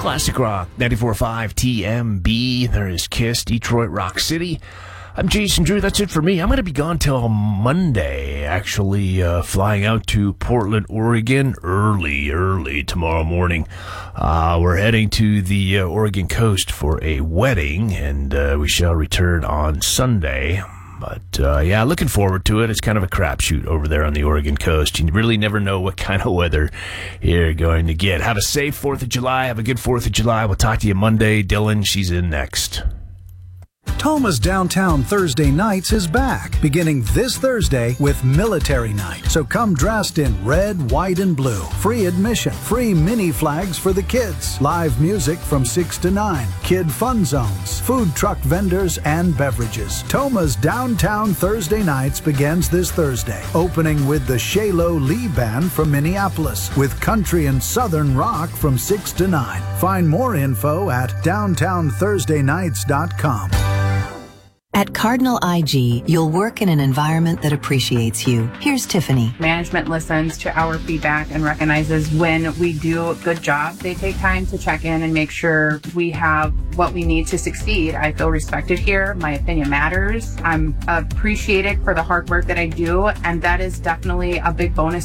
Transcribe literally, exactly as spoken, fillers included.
Classic Rock, ninety-four point five T M B. There is Kiss, Detroit Rock City. I'm Jason Drew. That's it for me. I'm going to be gone till Monday, actually uh, flying out to Portland, Oregon early, early tomorrow morning. Uh, we're heading to the uh, Oregon coast for a wedding, and uh, we shall return on Sunday. But, uh, yeah, looking forward to it. It's kind of a crapshoot over there on the Oregon coast. You really never know what kind of weather you're going to get. Have a safe fourth of July. Have a good fourth of July. We'll talk to you Monday. Dylan, she's in next. Toma's Downtown Thursday Nights is back, beginning this Thursday with Military Night. So come dressed in red, white, and blue. Free admission, free mini flags for the kids, live music from six to nine, kid fun zones, food truck vendors, and beverages. Toma's Downtown Thursday Nights begins this Thursday, opening with the Shalo Lee Band from Minneapolis, with country and southern rock from six to nine. Find more info at downtown thursday nights dot com. At Cardinal I G, you'll work in an environment that appreciates you. Here's Tiffany. Management listens to our feedback and recognizes when we do a good job. They take time to check in and make sure we have what we need to succeed. I feel respected here. My opinion matters. I'm appreciated for the hard work that I do, and that is definitely a big bonus